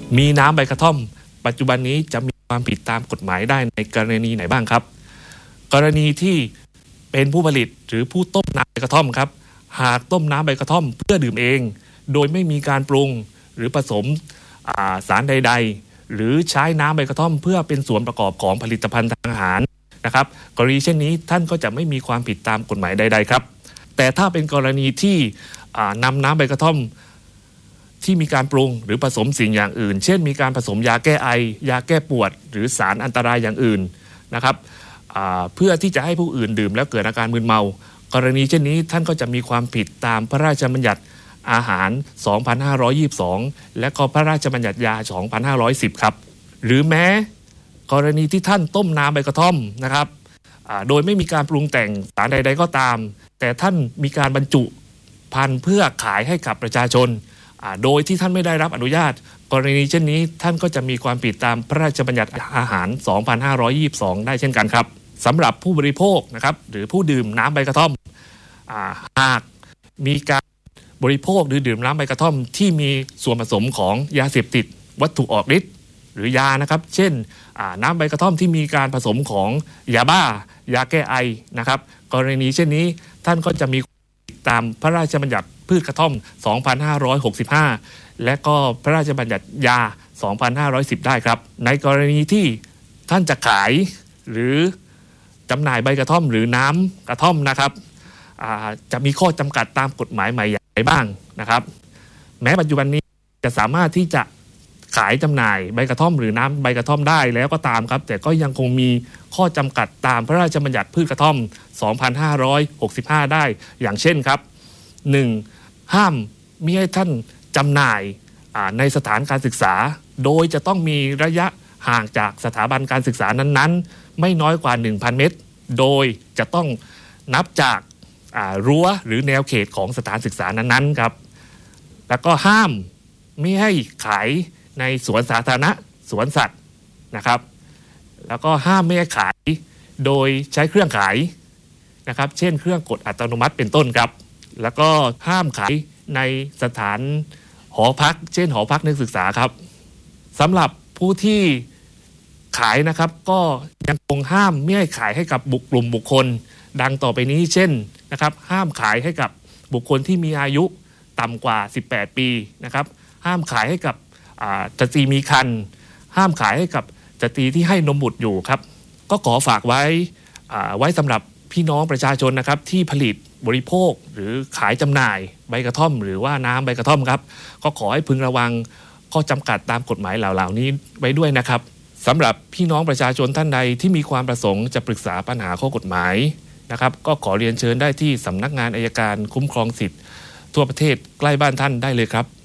มีน้ำใบกระท่อมปัจจุบันนี้จะมีความผิดตามกฎหมายได้ในกรณีไหนบ้างครับกรณีที่เป็นผู้ผลิตหรือผู้ต้มน้ำใบกระท่อมครับหากต้มน้ำใบกระท่อมเพื่อดื่มเองโดยไม่มีการปรุงหรือผสมสารใดๆหรือใช้น้ำใบกระท่อมเพื่อเป็นส่วนประกอบของผลิตภัณฑ์ทางอาหารนะครับกรณีเช่นนี้ท่านก็จะไม่มีความผิดตามกฎหมายใดๆครับแต่ถ้าเป็นกรณีที่นำน้ำใบกระท่อมที่มีการปรุงหรือผสมสิ่งอย่างอื่นเช่นมีการผสมยาแก้ไอยาแก้ปวดหรือสารอันตรายอย่างอื่นนะครับเพื่อที่จะให้ผู้อื่นดื่มแล้วเกิดอาการมึนเมากรณีเช่นนี้ท่านก็จะมีความผิดตามพระราชบัญญัติอาหาร 2522 และก็พระราชบัญญัติยา 2510 ครับหรือแม้กรณีที่ท่านต้มน้ำใบกระท่อมนะครับโดยไม่มีการปรุงแต่งสารใดๆก็ตามแต่ท่านมีการบรรจุภัณฑ์เพื่อขายให้กับประชาชนโดยที่ท่านไม่ได้รับอนุญาตกรณีเช่นนี้ท่านก็จะมีความผิดตามพระราชบัญญัติอาหาร 2522 ได้เช่นกันครับสำหรับผู้บริโภคนะครับหรือผู้ดื่มน้ำใบกระท่อมหากมีการบริโภคหรือดื่มน้ำใบกระท่อมที่มีส่วนผสมของยาเสพติดวัตถุออกฤทธิ์หรือยานะครับเช่นน้ำใบกระท่อมที่มีการผสมของยาบ้ายาแก้ไอนะครับกรณีเช่นนี้ท่านก็จะมีตามพระราชบัญญัติพืชกระท่อม 2565 และก็พระราชบัญญัติยา 2510 ได้ครับในกรณีที่ท่านจะขายหรือจำหน่ายใบกระท่อมหรือน้ำกระท่อมนะครับจะมีข้อจำกัดตามกฎหมายใหม่อย่างไรบ้างนะครับแม้ปัจจุบันนี้จะสามารถที่จะขายจำหน่ายใบกระท่อมหรือน้ำใบกระท่อมได้แล้วก็ตามครับแต่ก็ยังคงมีข้อจำกัดตามพระราชบัญญัติพืชกระท่อม 2565 ได้อย่างเช่นครับ 1. ห้ามมิให้ท่านจำหน่ายในสถานการศึกษาโดยจะต้องมีระยะห่างจากสถาบันการศึกษานั้นๆไม่น้อยกว่า 1,000 เมตรโดยจะต้องนับจากรั้วหรือแนวเขตของสถานศึกษานั้นๆครับแล้วก็ห้ามไม่ให้ขายในสวนสาธารณะสวนสัตว์นะครับแล้วก็ห้ามไม่ให้ขายโดยใช้เครื่องขายนะครับเช่นเครื่องกดอัตโนมัติเป็นต้นครับแล้วก็ห้ามขายในสถานหอพักเช่นหอพักนักศึกษาครับสำหรับผู้ที่ขายนะครับก็ยังคงห้ามไม่ให้ขายให้กับกลุ่มบุคคลดังต่อไปนี้เช่นนะครับห้ามขายให้กับบุคคลที่มีอายุต่ำกว่า18ปีนะครับห้ามขายให้กับสตรีมีครรภ์ห้ามขายให้กับสตรีที่ให้นมบุตรอยู่ครับก็ขอฝากไว้สำหรับพี่น้องประชาชนนะครับที่ผลิตบริโภคหรือขายจำหน่ายใบกระท่อมหรือว่าน้ำใบกระท่อมครับก็ขอให้พึงระวังข้อจำกัดตามกฎหมายเหล่านี้ไว้ด้วยนะครับสำหรับพี่น้องประชาชนท่านใดที่มีความประสงค์จะปรึกษาปัญหาข้อกฎหมายนะครับก็ขอเรียนเชิญได้ที่สำนักงานอัยการคุ้มครองสิทธิ์ทั่วประเทศใกล้บ้านท่านได้เลยครับ